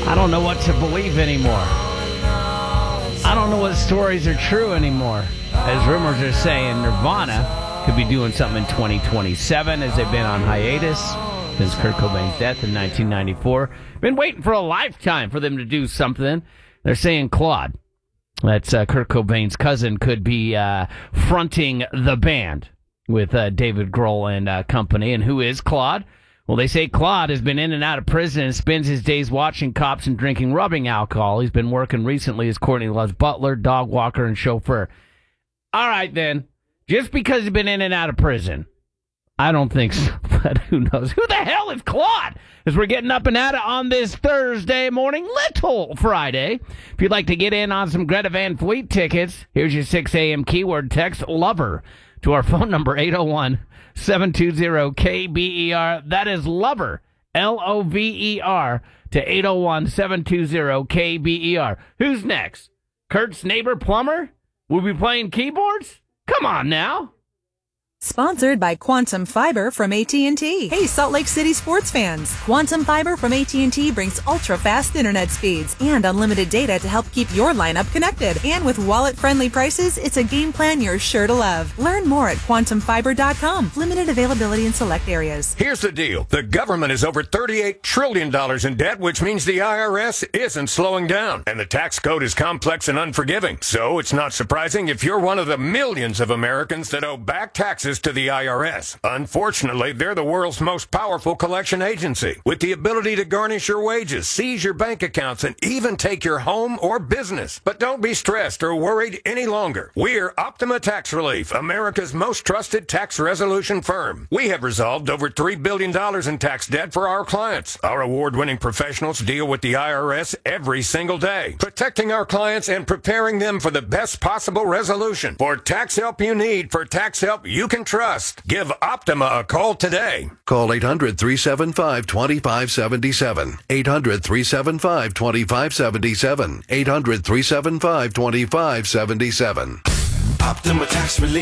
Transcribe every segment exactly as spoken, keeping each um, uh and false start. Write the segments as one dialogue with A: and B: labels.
A: I don't know what to believe anymore. I don't know what stories are true anymore. As rumors are saying, Nirvana could be doing something in twenty twenty-seven as they've been on hiatus since Kurt Cobain's death in nineteen ninety-four. Been waiting for a lifetime for them to do something. They're saying Claude, that's uh, Kurt Cobain's cousin, could be uh, fronting the band with uh, David Grohl and uh, company. And who is Claude? Well, they say Claude has been in and out of prison and spends his days watching cops and drinking rubbing alcohol. He's been working recently as Courtney Love's butler, dog walker, and chauffeur. All right, then. Just because he's been in and out of prison. I don't think so, but who knows? Who the hell is Claude? As we're getting up and at it on this Thursday morning, Little Friday. If you'd like to get in on some Greta Van Fleet tickets, here's your six a.m. keyword text, LOVER, to our phone number, eight oh one, seven two zero, K B E R. That is LOVER, L O V E R, to eight oh one, seven two zero, K B E R. Who's next? Kurt's neighbor plumber? Will be playing keyboards? Come on now.
B: Sponsored by Quantum Fiber from A T and T. Hey, Salt Lake City sports fans. Quantum Fiber from A T and T brings ultra-fast internet speeds and unlimited data to help keep your lineup connected. And with wallet-friendly prices, it's a game plan you're sure to love. Learn more at quantum fiber dot com. Limited availability in select areas.
C: Here's the deal. The government is over thirty-eight trillion dollars in debt, which means the I R S isn't slowing down. And the tax code is complex and unforgiving. So it's not surprising if you're one of the millions of Americans that owe back taxes to the I R S. Unfortunately, they're the world's most powerful collection agency, with the ability to garnish your wages, seize your bank accounts, and even take your home or business. But don't be stressed or worried any longer. We're Optima Tax Relief, America's most trusted tax resolution firm. We have resolved over three billion dollars in tax debt for our clients. Our award-winning professionals deal with the I R S every single day, protecting our clients and preparing them for the best possible resolution. For tax help you need, for tax help you can trust. Give Optima a call today.
D: Call eight hundred, three seven five, two five seven seven. eight hundred, three seven five, two five seven seven. eight hundred, three seven five, two five seven seven.
E: Optima Tax Relief.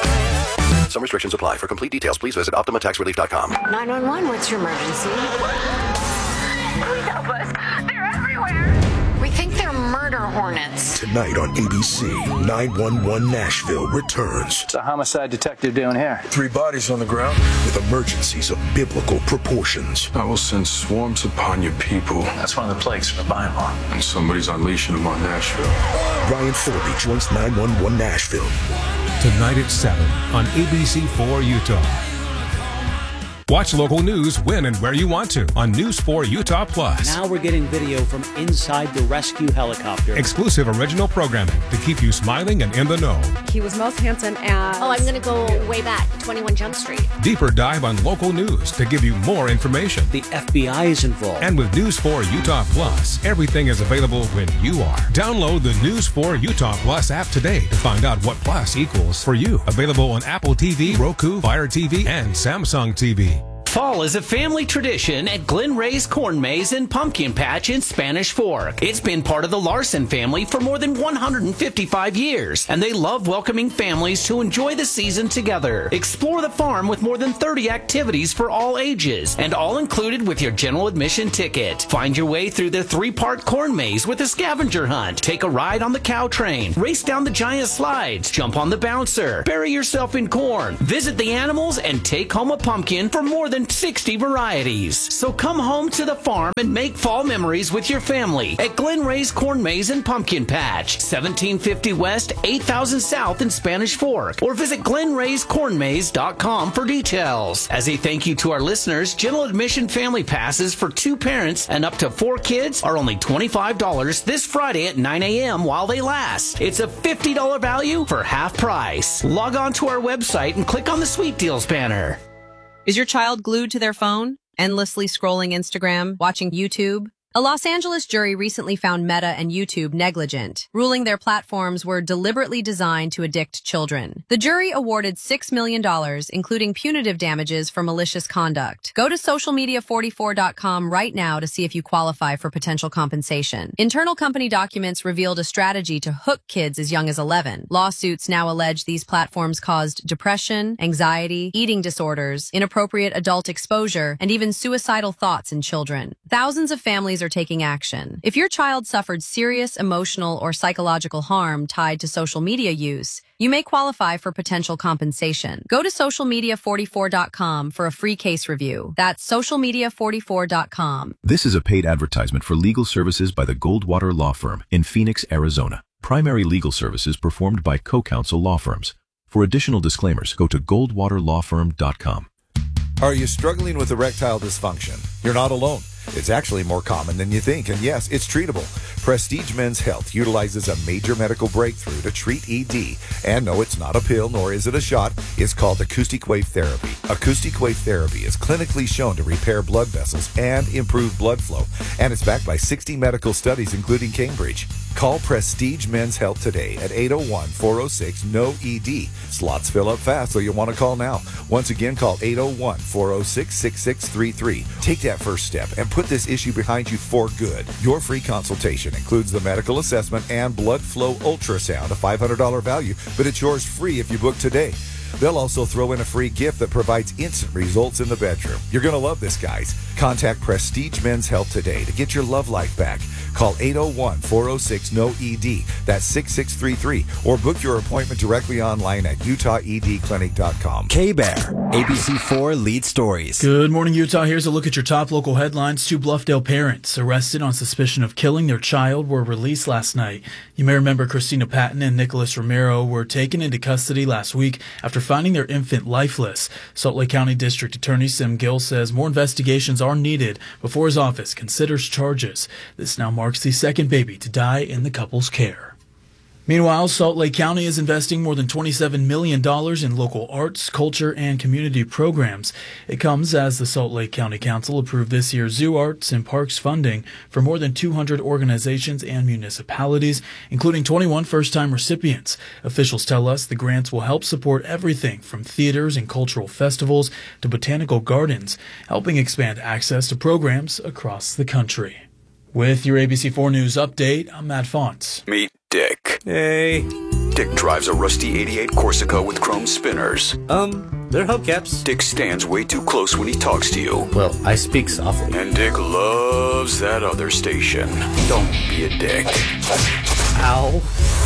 D: Some restrictions apply. For complete details, please visit optima tax relief dot com.
F: nine one one, what's your emergency?
G: Please help us. They're everywhere.
F: We think they're murder hornets.
E: Tonight on A B C, nine one one Nashville returns.
H: What's a homicide detective doing here?
E: Three bodies on the ground with emergencies of biblical proportions.
I: I will send swarms upon your people.
H: That's one of the plagues from the Bible.
I: And somebody's unleashing them on Nashville.
E: Ryan Phillippe joins nine one one Nashville.
J: Tonight at seven on A B C four Utah. Watch local news when and where you want to on News four Utah Plus.
K: Now we're getting video from inside the rescue helicopter.
J: Exclusive original programming to keep you smiling and in the know.
L: He was most handsome as...
F: Oh, I'm going to go way back, twenty-one Jump Street.
J: Deeper dive on local news to give you more information.
K: The F B I is involved.
J: And with News four Utah Plus, everything is available when you are. Download the News four Utah Plus app today to find out what Plus equals for you. Available on Apple T V, Roku, Fire T V, and Samsung T V.
M: Fall is a family tradition at Glen Ray's Corn Maze and Pumpkin Patch in Spanish Fork. It's been part of the Larson family for more than one hundred fifty-five years, and they love welcoming families to enjoy the season together. Explore the farm with more than thirty activities for all ages, and all included with your general admission ticket. Find your way through the three-part corn maze with a scavenger hunt, take a ride on the cow train, race down the giant slides, jump on the bouncer, bury yourself in corn, visit the animals, and take home a pumpkin for more than sixty varieties. So come home to the farm and make fall memories with your family at Glen Ray's Corn Maze and Pumpkin Patch, seventeen fifty West, eight thousand South in Spanish Fork, or visit glen rays corn maze dot com for details. As a thank you to our listeners, general admission family passes for two parents and up to four kids are only twenty-five dollars this Friday at nine a.m. while they last. It's a fifty dollars value for half price. Log on to our website and click on the Sweet Deals banner.
N: Is your child glued to their phone, endlessly scrolling Instagram, watching YouTube? A Los Angeles jury recently found Meta and YouTube negligent, ruling their platforms were deliberately designed to addict children. The jury awarded six million dollars, including punitive damages for malicious conduct. Go to social media forty-four dot com right now to see if you qualify for potential compensation. Internal company documents revealed a strategy to hook kids as young as eleven. Lawsuits now allege these platforms caused depression, anxiety, eating disorders, inappropriate adult exposure, and even suicidal thoughts in children. Thousands of families are are taking action. If your child suffered serious emotional or psychological harm tied to social media use, you may qualify for potential compensation. Go to social media forty-four dot com for a free case review. That's social media forty-four dot com.
O: This is a paid advertisement for legal services by the Goldwater Law Firm in Phoenix, Arizona. Primary legal services performed by co-counsel law firms. For additional disclaimers, go to goldwater law firm dot com.
P: Are you struggling with erectile dysfunction? You're not alone. It's actually more common than you think, and yes, it's treatable. Prestige Men's Health utilizes a major medical breakthrough to treat E D. And no, it's not a pill, nor is it a shot. It's called acoustic wave therapy. Acoustic wave therapy is clinically shown to repair blood vessels and improve blood flow. And it's backed by sixty medical studies, including Cambridge. Call Prestige Men's Health today at eight oh one, four oh six, N O E D. Slots fill up fast, so you'll want to call now. Once again, call eight oh one, four oh six, six six three three. Take that first step and put this issue behind you for good. Your free consultation includes the medical assessment and blood flow ultrasound, a five hundred dollars value, but it's yours free if you book today. They'll also throw in a free gift that provides instant results in the bedroom. You're going to love this, guys. Contact Prestige Men's Health today to get your love life back. Call eight oh one, four oh six, N O E D. That's six six three three. Or book your appointment directly online at utah e d clinic dot com.
Q: K-Bear, A B C four Lead Stories.
R: Good morning, Utah. Here's a look at your top local headlines. Two Bluffdale parents arrested on suspicion of killing their child were released last night. You may remember Christina Patton and Nicholas Romero were taken into custody last week after finding their infant lifeless. Salt Lake County District Attorney Sim Gill says more investigations are needed before his office considers charges. This now marks the second baby to die in the couple's care. Meanwhile, Salt Lake County is investing more than twenty-seven million dollars in local arts, culture, and community programs. It comes as the Salt Lake County Council approved this year's Zoo Arts and Parks funding for more than two hundred organizations and municipalities, including twenty-one first-time recipients. Officials tell us the grants will help support everything from theaters and cultural festivals to botanical gardens, helping expand access to programs across the country. With your A B C four News update, I'm Matt Fonts.
S: Meet Dick.
Q: Hey.
S: Dick drives a rusty eighty-eight Corsica with chrome spinners.
Q: Um, they're hubcaps.
S: Dick stands way too close when he talks to you.
Q: Well, I speak softly.
S: And Dick loves that other station. Don't be a dick.
Q: Ow.